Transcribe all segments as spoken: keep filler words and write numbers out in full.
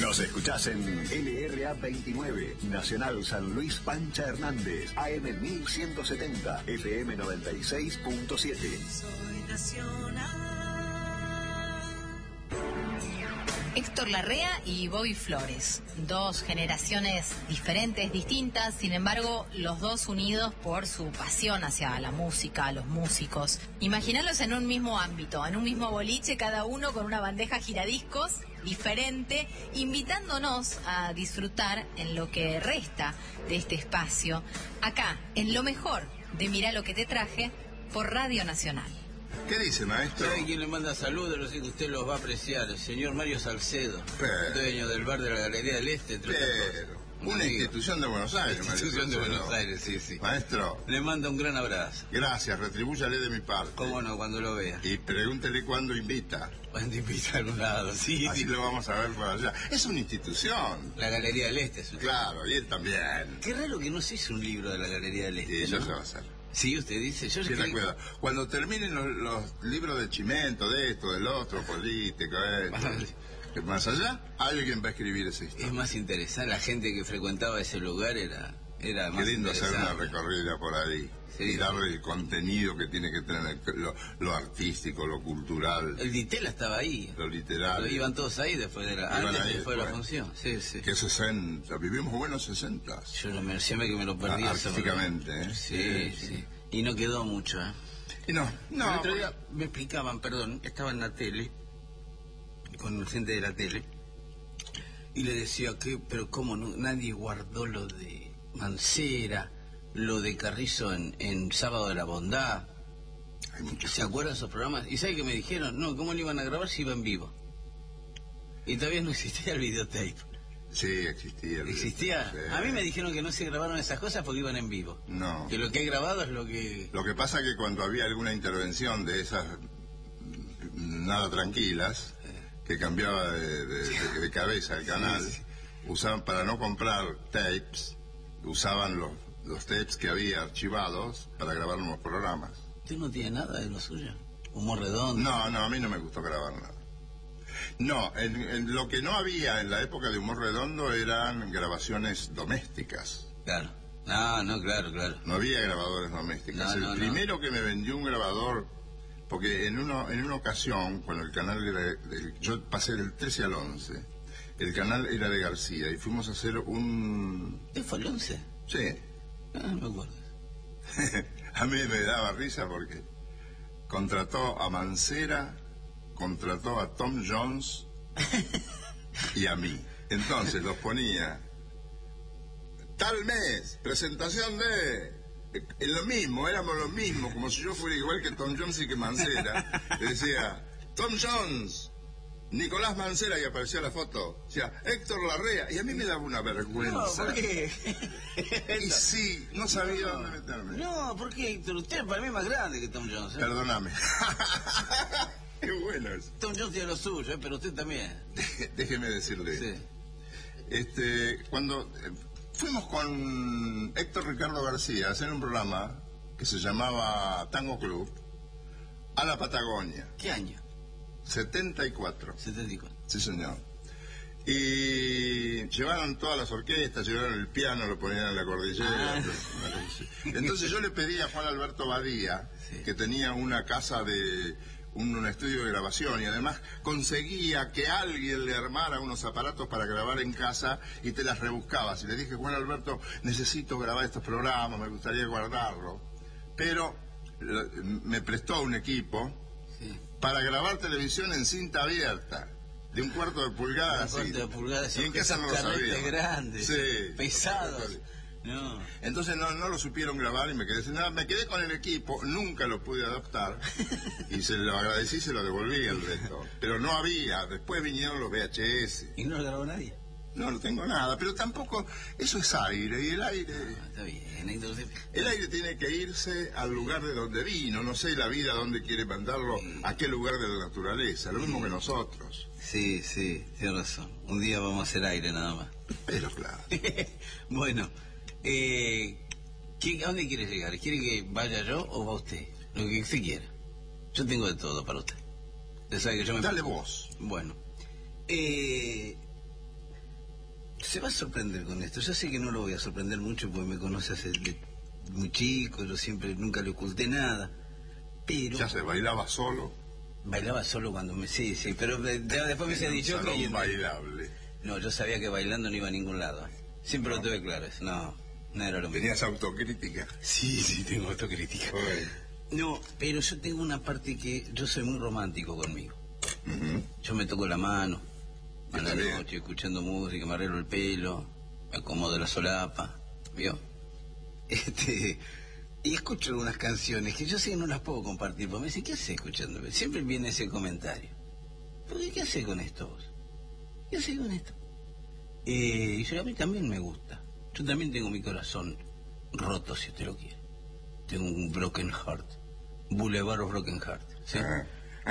Nos escuchás en L R A veintinueve, Nacional San Luis Pancha Hernández, A M mil ciento setenta, F M noventa y seis punto siete. Soy nacional. Héctor Larrea y Bobby Flores, dos generaciones diferentes, distintas, sin embargo, los dos unidos por su pasión hacia la música, los músicos. Imaginalos en un mismo ámbito, en un mismo boliche, cada uno con una bandeja giradiscos diferente, invitándonos a disfrutar en lo que resta de este espacio, acá, en lo mejor de Mirá lo que te traje, por Radio Nacional. ¿Qué dice, maestro? ¿Sabe quién le manda saludos? Lo sé que usted los va a apreciar. El señor Mario Salcedo, Pero, dueño del bar de la Galería del Este. Entre pero, una institución de Buenos Aires, Una Mario institución de Salcedo. Buenos Aires, sí, sí. Maestro, Le manda un gran abrazo. gracias, retribúyale de mi parte. Cómo no, cuando lo vea. Y pregúntele cuándo invita. Cuando invita a algún lado, sí, Así sí. lo vamos a ver por allá. Es una institución. La Galería del Este. Es un... Claro, y él también. Qué raro que no se hizo un libro de la Galería del Este, Y eso ¿no? se va a hacer. Sí, usted dice. Yo Sí, escribí- recuerda. Cuando terminen los, los libros de Chimento, de esto, del otro, político, esto, que más allá, alguien va a escribir esa historia. Es más interesante. La gente que frecuentaba ese lugar era, era Qué más lindo hacer una interesante. recorrida por ahí. Sí. Y darle el contenido que tiene que tener, lo, lo artístico, lo cultural, El Ditela estaba ahí. lo literal. Iban todos ahí después de la, Iban antes ahí y después de la después. función. Sí, sí. Que sesenta, vivimos buenos sesentas. Yo no me, siempre que me lo perdí. Ah, eso me- artísticamente, ¿eh? Sí, Sí, sí. Y no quedó mucho, ¿eh? Y no, el no. otro día me explicaban, perdón, estaba en la tele, con gente de la tele, y le decía que, pero cómo no, nadie guardó lo de Mancera, lo de Carrizo en, en Sábado de la Bondad. Hay muchos. ¿Se acuerdan esos programas? ¿Y sabe que me dijeron? No, ¿cómo lo iban a grabar si iba en vivo? Y todavía no existía el videotape. Sí, existía. el- ¿Existía? Sí. A mí me dijeron que no se grabaron esas cosas porque iban en vivo. No. Que lo que he grabado es lo que... Lo que pasa que cuando había alguna intervención de esas mm, nada tranquilas, que cambiaba de, de- de- de cabeza el canal, Sí, sí. usaban, para no comprar tapes, usaban los, los tapes que había archivados para grabar nuevos programas. ¿Usted no tiene nada de lo suyo? Humor redondo. No, no, a mí no me gustó grabar nada. No, en, en lo que no había en la época de Humor Redondo eran grabaciones domésticas. Claro. No, no, claro, claro. No había grabadores domésticos. No, el no, no. primero que me vendió un grabador, porque en uno en una ocasión, cuando el canal era de- yo pasé del trece al once, el canal era de García y fuimos a hacer un... ¿Usted fue el once? Sí, Ah, no me acuerdo. a mí me daba risa porque contrató a Mancera, contrató a Tom Jones y a mí. Entonces los ponía tal mes, presentación de... En lo mismo, éramos lo mismo, como si yo fuera igual que Tom Jones y que Mancera. Le decía, Tom Jones, Nicolás Mancera, y aparecía la foto. Decía, Héctor Larrea, y a mí me daba una vergüenza. No, ¿por qué? Y sí, no sabía dónde meterme. No, ¿por qué, Héctor? Usted para mí es más grande que Tom Jones, ¿eh? Perdóname. Qué bueno eso. Tom Jones tiene lo suyo, ¿eh? Pero usted también. Déjeme decirle. Sí. Este, cuando eh, fuimos con Héctor Ricardo García a hacer un programa que se llamaba Tango Club a la Patagonia, ¿Qué año? setenta y cuatro. setenta y cuatro. Sí, señor. Y llevaron todas las orquestas, llevaron el piano, lo ponían en la cordillera. Ah. Entonces yo le pedí a Juan Alberto Badía, Sí. que tenía una casa de un, un estudio de grabación y además conseguía que alguien le armara unos aparatos para grabar en casa y te las rebuscabas. Y le dije, Juan Alberto, necesito grabar estos programas, me gustaría guardarlo. Pero lo- me prestó un equipo Sí. para grabar televisión en cinta abierta, de un cuarto de pulgada. Un cuarto así. de pulgada, Y en casa no lo carretes sabíamos. grandes, Sí. pesados. No. Entonces no, no lo supieron grabar y me quedé sin nada. Me quedé con el equipo, nunca lo pude adaptar y se lo agradecí y se lo devolví el resto. Pero no había, después vinieron los V H S. ¿Y no lo grabó nadie? No, no tengo nada, pero tampoco, eso es aire y el aire... Ah, está bien, Héctor. usted- El aire tiene que irse al lugar de donde vino, no sé la vida dónde quiere mandarlo, a qué lugar de la naturaleza, lo mismo que nosotros. Sí, sí, tiene razón. Un día vamos a hacer aire nada más. Pero claro. Bueno, eh, ¿qué- ¿a dónde quiere llegar? ¿Quiere que vaya yo o va usted? Lo que usted quiera. Yo tengo de todo para usted. Usted sabe que yo me... Dale vos. Bueno, eh, Se va a sorprender con esto. Yo sé que no lo voy a sorprender mucho porque me conoce hace de muy chico, yo siempre, nunca le oculté nada. Pero... Ya se bailaba solo. Bailaba solo cuando me... Sí, sí, pero de, de, después me se ha dicho que... bailable. No, yo sabía que bailando no iba a ningún lado. Siempre no. Lo tuve claro. No, no era lo mismo. ¿Tenías autocrítica? Sí, sí, tengo autocrítica. Okay. No, pero yo tengo una parte que... Yo soy muy romántico conmigo. Uh-huh. Yo me toco la mano a la noche, escuchando música, me arreglo el pelo, me acomodo la solapa, ¿vio? Este... Y escucho algunas canciones que yo sé que no las puedo compartir, porque me dicen, ¿qué haces escuchando? Siempre viene ese comentario. ¿Por qué, qué haces con esto vos? ¿Qué haces con esto? Eh, y yo, a mí también me gusta. Yo también tengo mi corazón roto, si usted lo quiere. Tengo un broken heart. Boulevard of Broken Heart. ¿Sí? Ah.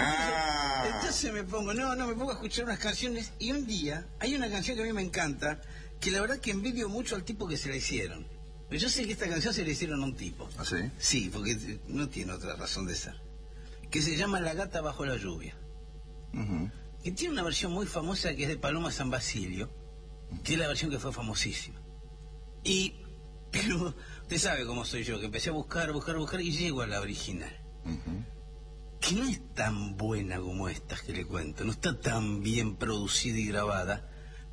Ah. Entonces me pongo, no, no, me pongo a escuchar unas canciones y un día hay una canción que a mí me encanta, que la verdad que envidio mucho al tipo que se la hicieron. Pero yo sé que esta canción se la hicieron a un tipo. ¿Ah, sí? Sí, porque no tiene otra razón de ser. Que se llama La gata bajo la lluvia. Uh-huh. Y tiene una versión muy famosa que es de Paloma San Basilio, que es la versión que fue famosísima. Y, pero, usted sabe cómo soy yo, que empecé a buscar, buscar, buscar y llego a la original. Uh-huh. Que no es tan buena como estas que le cuento, no está tan bien producida y grabada.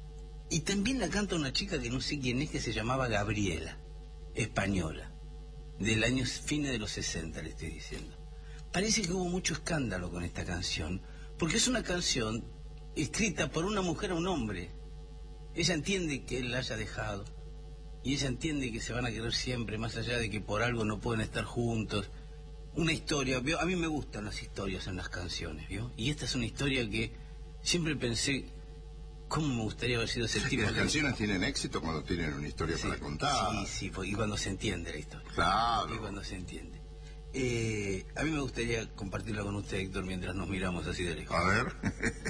Y también la canta una chica que no sé quién es, que se llamaba Gabriela, española, del año fines de los sesenta, le estoy diciendo. Parece que hubo mucho escándalo con esta canción, porque es una canción escrita por una mujer a un hombre. Ella entiende que él la haya dejado, y ella entiende que se van a querer siempre, más allá de que por algo no pueden estar juntos. Una historia, ¿vio? A mí me gustan las historias en las canciones, ¿vio? Y esta es una historia que siempre pensé, ¿cómo me gustaría haber sido ese tipo? Las canciones tienen éxito cuando tienen una historia sí, para contar. Sí, sí, y cuando se entiende la historia. Claro. Y cuando se entiende. Eh, a mí me gustaría compartirla con usted, Héctor, mientras nos miramos así de lejos. A ver.